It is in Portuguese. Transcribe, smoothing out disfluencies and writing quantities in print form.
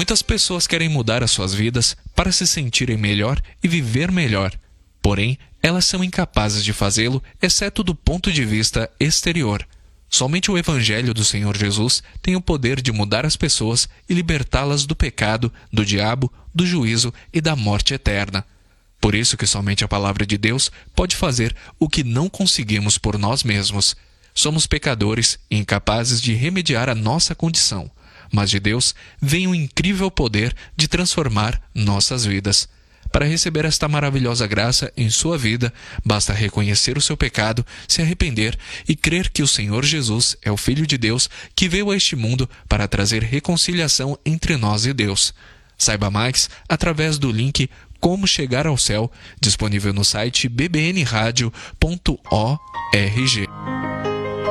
Muitas pessoas querem mudar as suas vidas para se sentirem melhor e viver melhor. Porém, elas são incapazes de fazê-lo, exceto do ponto de vista exterior. Somente o Evangelho do Senhor Jesus tem o poder de mudar as pessoas e libertá-las do pecado, do diabo, do juízo e da morte eterna. Por isso que somente a palavra de Deus pode fazer o que não conseguimos por nós mesmos. Somos pecadores e incapazes de remediar a nossa condição. Mas de Deus vem o incrível poder de transformar nossas vidas. Para receber esta maravilhosa graça em sua vida, basta reconhecer o seu pecado, se arrepender e crer que o Senhor Jesus é o Filho de Deus que veio a este mundo para trazer reconciliação entre nós e Deus. Saiba mais através do link Como Chegar ao Céu, disponível no site bbnradio.org.